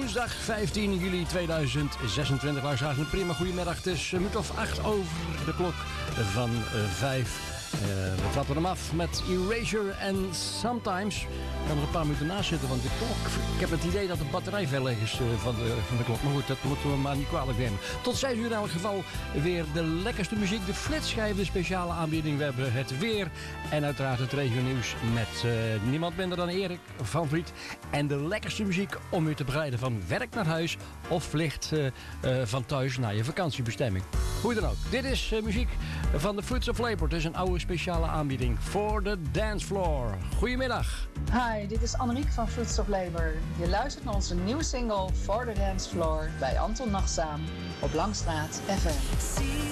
Woensdag 15 juli 2026. Luisteraars, een prima goedemiddag. Het is een minuut of 8 over de klok van 5. We trappen hem af met Erasure en Sometimes. Ik kan er een paar minuten naast zitten, want ik heb het idee dat de batterij veel leeg is van de klok. Maar goed, dat moeten we maar niet kwalijk nemen. Tot 6 uur in elk geval weer de lekkerste muziek, de flitsschijf, de speciale aanbieding. We hebben het weer en uiteraard het regionieuws met niemand minder dan Erik van Vliet. En de lekkerste muziek om u te bereiden van werk naar huis of wellicht van thuis naar je vakantiebestemming. Hoe dan ook. Dit is muziek van The Fruits of Labor. Het is een oude speciale aanbieding voor de dancefloor. Goedemiddag. Hi, dit is Annemiek van Fruits of Labor. Je luistert naar onze nieuwe single For the Dance Floor bij Anton Nachtzaam op Langstraat FM.